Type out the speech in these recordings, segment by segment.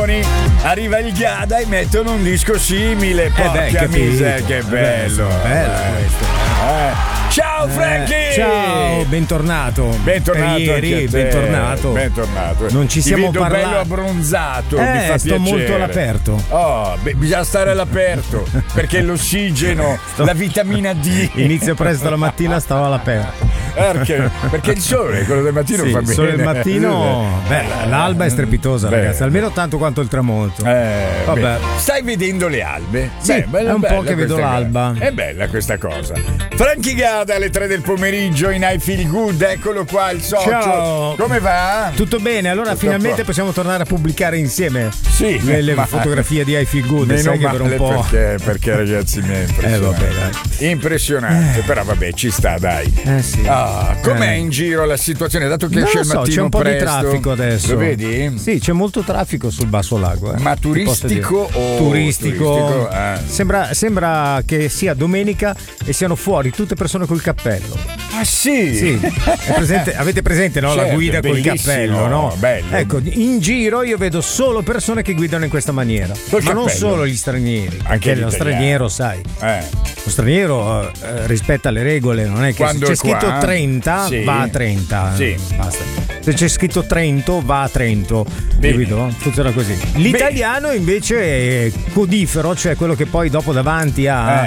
Arriva il Gada e mettono un disco simile. Porca miseria, che bello. Bello questo. Ciao Frankie! Ciao, bentornato. Ieri, bentornato. Non ci siamo Ti vedo parlati. bello abbronzato, mi fa sto piacere. molto all'aperto. Bisogna stare all'aperto perché l'ossigeno, la vitamina D. Inizio presto la mattina, stavo all'aperto. Perché il sole, quello del mattino fa bene. Il sole del mattino, l'alba è strepitosa, ragazzi, almeno tanto quanto il tramonto. Vabbè. Stai vedendo le albe? Sì, è un po' che vedo l'alba. È bella questa cosa. Frankie Gada alle 3 del pomeriggio in I Feel Good, eccolo qua il socio. Ciao. Come va? Tutto bene, allora finalmente possiamo tornare a pubblicare insieme le fotografie di I Feel Good. Sai che per un po'. Perché ragazzi miei, impressionante. Però vabbè, ci sta, dai. Sì. Com'è in giro la situazione? Dato che esce il mattino c'è un po' presto, di traffico adesso. Lo vedi? Sì, c'è molto traffico sul Basso Lago. Ma turistico o turistico? Sembra che sia domenica e siano fuori tutte persone col cappello. Ah sì? Avete presente, no? Certo, la guida col cappello, no? Bello. Ecco, in giro io vedo solo persone che guidano in questa maniera. Ma non solo gli stranieri. Anche lo straniero, sai. Lo straniero rispetta le regole, non è che se c'è scritto 30 va a 30. Sì. Basta. Se c'è scritto Trento va a Trento. Capito? Funziona così. L'italiano invece è codifero, cioè quello che poi dopo davanti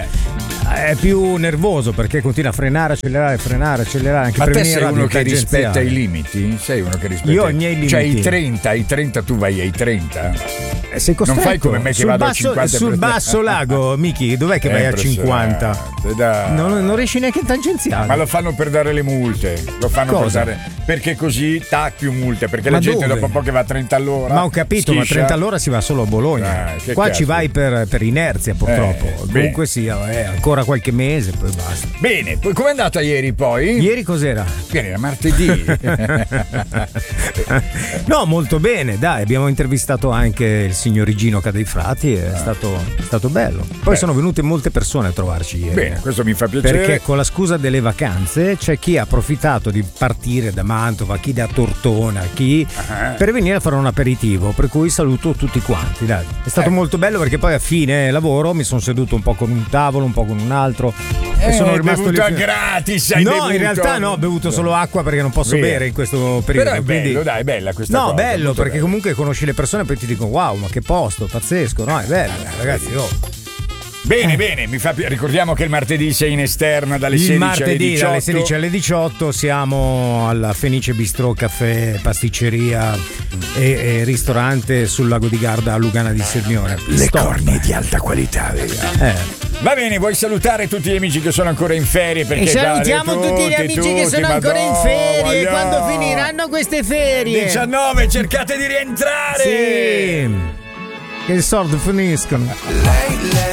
è più nervoso perché continua a frenare, accelerare, anche ma per te sei uno che rispetta i limiti? Sei uno che rispetta? Io ho i miei limiti. Cioè i 30 tu vai ai 30? Sei costretto. Non fai come me che vado a 50. Sul Basso Lago, Miki, dov'è che vai a 50? Non riesci neanche in tangenziale. Ma lo fanno per dare le multe. Lo fanno per dare, perché così più multe. Perché la gente dopo un po' che va a 30 all'ora. Ma ho capito, ma 30 all'ora si va solo a Bologna. Qua ci vai per inerzia, purtroppo. Comunque sia, ancora qualche mese, poi basta. Bene, poi com'è andata ieri poi? Ieri cos'era? Ieri era martedì. No, molto bene, dai, abbiamo intervistato anche il signor Igino Cadei-Frati, è stato bello. Poi sono venute molte persone a trovarci ieri. Bene, questo mi fa piacere. Perché con la scusa delle vacanze c'è chi ha approfittato di partire da Mantova, chi da Tortona, chi per venire a fare un aperitivo, per cui saluto tutti quanti, dai. È stato molto bello perché poi a fine lavoro mi sono seduto un po' con un tavolo, un po' con un altro e sono rimasto lì. Gratis, no, in realtà no, ho bevuto solo acqua perché non posso bere in questo periodo. Però è bello, dai, è bella questa cosa. No, bello perché comunque conosci le persone e poi ti dicono wow, ma che posto, pazzesco, no? È bello, ragazzi. Bene, ricordiamo che il martedì sei in esterna dalle 16 alle 18. Dalle 16 alle 18 siamo alla Fenice Bistrò, caffè, pasticceria e ristorante sul lago di Garda a Lugana di Sirmione. Le corni di alta qualità, Va bene, vuoi salutare tutti gli amici che sono ancora in ferie? Perché salutiamo tutti gli amici che sono ancora in ferie. Quando finiranno queste ferie? 19, cercate di rientrare. Sì. Che i soldi finiscono. Lei